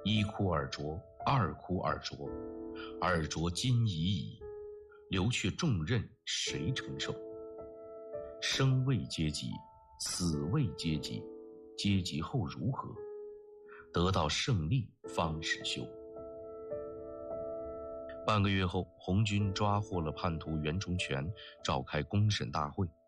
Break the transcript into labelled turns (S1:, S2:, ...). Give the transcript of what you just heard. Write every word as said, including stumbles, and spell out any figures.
S1: 一哭二啄，二哭二啄，二啄今已矣，留却重任谁承受？生为阶级，死为阶级，阶级后如何？得到胜利方始休。半个月后，红军抓获了叛徒袁崇全，召开公审大会，